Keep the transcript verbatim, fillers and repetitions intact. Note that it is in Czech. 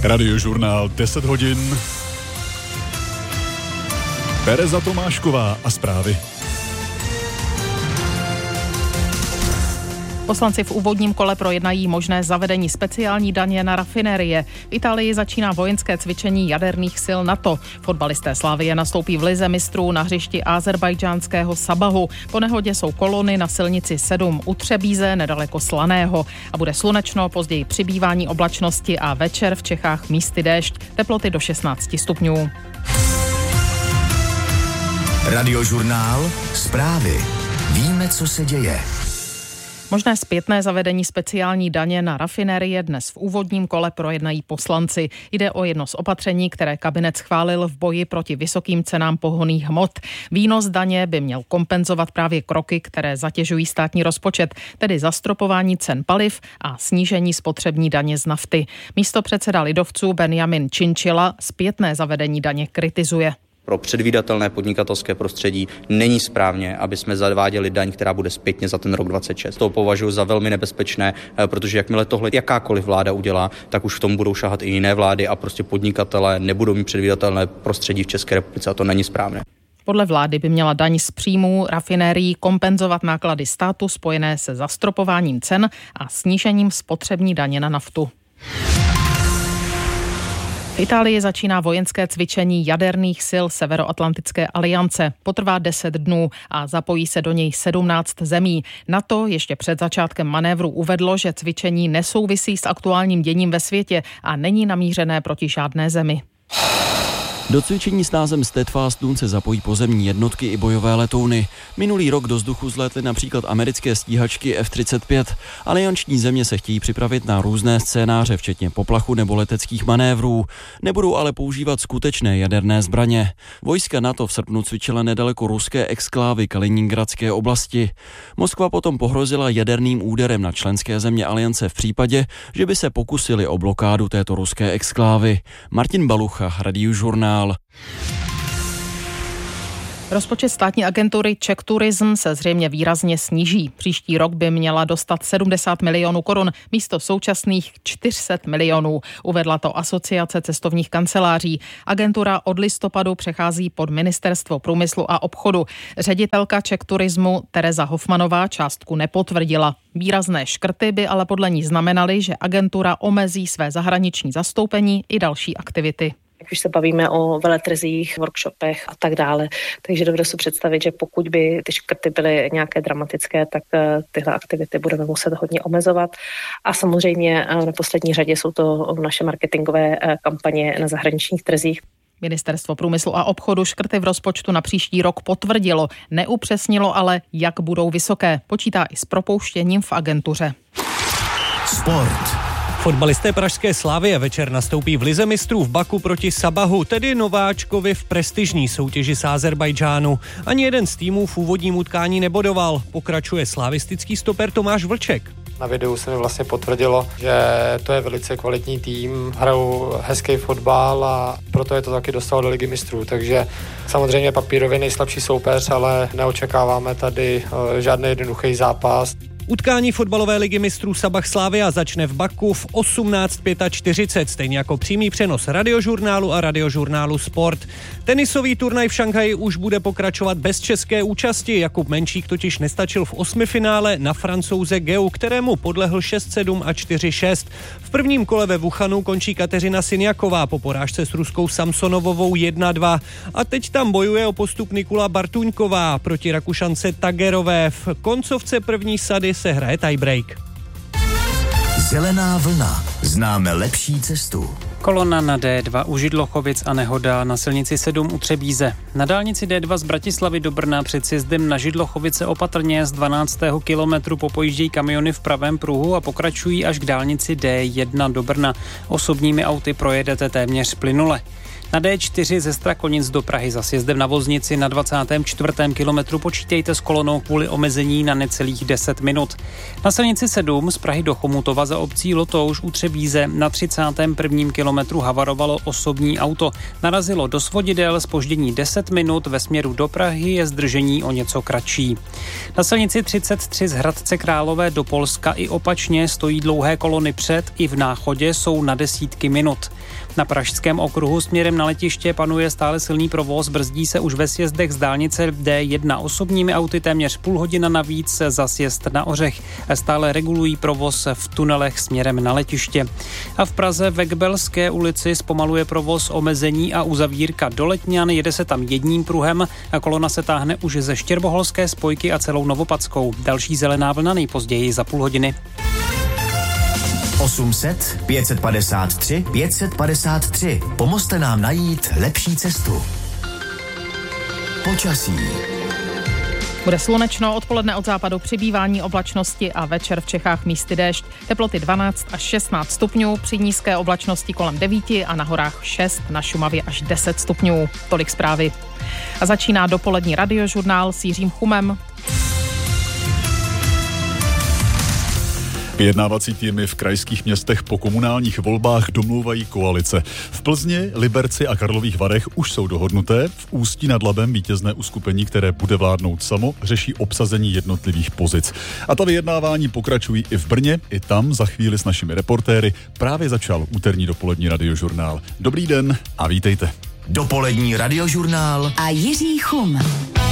Radiožurnál deset hodin. Tereza Tomášková a zprávy. Poslanci v úvodním kole projednají možné zavedení speciální daně na rafinérie. V Itálii začíná vojenské cvičení jaderných sil NATO. Fotbalisté Slavie nastoupí v lize mistrů na hřišti azerbajdžánského Sabahu. Po nehodě jsou kolony na silnici sedm u Třebíze nedaleko Slaného. A bude slunečno, později přibývání oblačnosti a večer v Čechách místy déšť. Teploty do šestnáct stupňů. Radiožurnál zprávy. Víme, co se děje. Možné zpětné zavedení speciální daně na rafinérie dnes v úvodním kole projednají poslanci. Jde o jedno z opatření, které kabinet schválil v boji proti vysokým cenám pohonných hmot. Výnos daně by měl kompenzovat právě kroky, které zatěžují státní rozpočet, tedy zastropování cen paliv a snížení spotřební daně z nafty. Místopředseda lidovců Benjamin Chinchilla zpětné zavedení daně kritizuje. Pro předvídatelné podnikatelské prostředí není správně, aby jsme zaváděli daň, která bude zpětně za ten rok dvacet šest. To považuji za velmi nebezpečné, protože jakmile tohle jakákoliv vláda udělá, tak už v tom budou šahat i jiné vlády a prostě podnikatelé nebudou mít předvídatelné prostředí v České republice a to není správné. Podle vlády by měla daň z příjmů rafinérií kompenzovat náklady státu spojené se zastropováním cen a snížením spotřební daně na naftu. V Itálii začíná vojenské cvičení jaderných sil Severoatlantické aliance. Potrvá deset dnů a zapojí se do něj sedmnáct zemí. NATO ještě před začátkem manévru uvedlo, že cvičení nesouvisí s aktuálním děním ve světě a není namířené proti žádné zemi. Do cvičení s názvem Steadfast Dawn se zapojí pozemní jednotky i bojové letouny. Minulý rok do vzduchu zlétly například americké stíhačky F třicet pět. Alianční země se chtějí připravit na různé scénáře, včetně poplachu nebo leteckých manévrů. Nebudou ale používat skutečné jaderné zbraně. Vojska NATO v srpnu cvičila nedaleko ruské exklávy Kaliningradské oblasti. Moskva potom pohrozila jaderným úderem na členské země aliance v případě, že by se pokusili o blokádu této ruské exklávy. Martin Balucha, Radiožurnál. Rozpočet státní agentury Czech Tourism se zřejmě výrazně sníží. Příští rok by měla dostat sedmdesát milionů korun místo současných čtyři sta milionů. Uvedla to Asociace cestovních kanceláří. Agentura od listopadu přechází pod Ministerstvo průmyslu a obchodu. Ředitelka Czech Tourismu Tereza Hofmanová částku nepotvrdila. Výrazné škrty by ale podle ní znamenaly, že agentura omezí své zahraniční zastoupení i další aktivity. Když se bavíme o veletrzích, workshopech a tak dále. Takže dovedu si představit, že pokud by ty škrty byly nějaké dramatické, tak tyhle aktivity budeme muset hodně omezovat. A samozřejmě v neposlední řadě jsou to naše marketingové kampaně na zahraničních trzích. Ministerstvo průmyslu a obchodu škrty v rozpočtu na příští rok potvrdilo. Neupřesnilo ale, jak budou vysoké. Počítá i s propouštěním v agentuře. Sport. Fotbalisté pražské Slavie večer nastoupí v lize mistrů v Baku proti Sabahu, tedy nováčkovi v prestižní soutěži z Azerbajdžánu. Ani jeden z týmů v úvodním utkání nebodoval. Pokračuje slavistický stoper Tomáš Vlček. Na videu se mi vlastně potvrdilo, že to je velice kvalitní tým, hrajou hezký fotbal a proto je to taky dostalo do ligy mistrů. Takže samozřejmě papírově nejslabší soupeř, ale neočekáváme tady žádný jednoduchý zápas. Utkání fotbalové ligy mistrů Sabah Slavia začne v Baku v osmnáct čtyřicet pět, stejně jako přímý přenos Radiožurnálu a Radiožurnálu Sport. Tenisový turnaj v Šanghaji už bude pokračovat bez české účasti. Jakub Menčík totiž nestačil v osmifinále na Francouze Geu, kterému podlehl šest sedm a čtyři šest. V prvním kole ve Wuhanu končí Kateřina Sinjaková po porážce s ruskou Samsonovovou jedna dva. A teď tam bojuje o postup Nikula Bartuňková proti Rakušance Tagerové. V koncovce první sady se hraje tiebreak. Zelená vlna. Známe lepší cestu. Kolona na D dva u Židlochovic a nehoda na silnici sedm u Třebíze. Na dálnici D dva z Bratislavy do Brna před sjezdem na Židlochovice opatrně z dvanáctého kilometru popojíždějí kamiony v pravém pruhu a pokračují až k dálnici D jedna do Brna. Osobními auty projedete téměř plynule. Na D čtyři ze Strakonic do Prahy za sjezdem na Voznici na dvacátém čtvrtém kilometru počítejte s kolonou kvůli omezení na necelých deset minut. Na silnici sedm z Prahy do Chomutova za obcí Lotouš u Třebíze na třicátém prvním kilometru havarovalo osobní auto. Narazilo do svodidel, zpoždění deset minut, ve směru do Prahy je zdržení o něco kratší. Na silnici třicet tři z Hradce Králové do Polska i opačně stojí dlouhé kolony před i v Náchodě, jsou na desítky minut. Na pražském okruhu směrem na letiště panuje stále silný provoz, brzdí se už ve sjezdech z dálnice D jedna osobními auty téměř půl hodina navíc za sjezd na Ořech. Stále regulují provoz v tunelech směrem na letiště. A v Praze ve Gbelské ulici zpomaluje provoz, omezení a uzavírka do Letňan, jede se tam jedním pruhem, a kolona se táhne už ze Štěrboholské spojky a celou Novopadskou. Další zelená vlna nejpozději za půl hodiny. osm set, pět set padesát tři, pět set padesát tři. Pomozte nám najít lepší cestu. Počasí. Bude slunečno, odpoledne od západu přibývání oblačnosti a večer v Čechách místy déšť. Teploty dvanáct až šestnáct stupňů, při nízké oblačnosti kolem devět a na horách šest, na Šumavě až deset stupňů. Tolik zprávy. A začíná dopolední radiožurnál s Jiřím Chumem. Vyjednávací týmy v krajských městech po komunálních volbách domlouvají koalice. V Plzni, Liberci a Karlových Varech už jsou dohodnuté. V Ústí nad Labem vítězné uskupení, které bude vládnout samo, řeší obsazení jednotlivých pozic. A ta vyjednávání pokračují i v Brně. I tam za chvíli s našimi reportéry právě začal úterní dopolední radiožurnál. Dobrý den a vítejte. Dopolední radiožurnál a Jiří Chum.